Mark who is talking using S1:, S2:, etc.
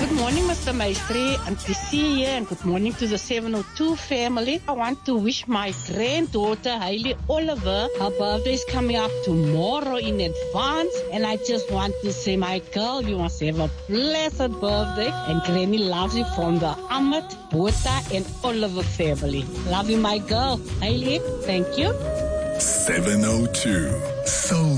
S1: Good morning, Mr. Maestri, and to see you, and good morning to the 702 family. I want to wish my granddaughter, Hailey Oliver, her birthday is coming up tomorrow in advance, and I just want to say, my girl, you must have a blessed birthday, and Granny loves you from the Ahmed, Bota, and Oliver family. Love you, my girl. Hailey, thank you.
S2: 702 Soul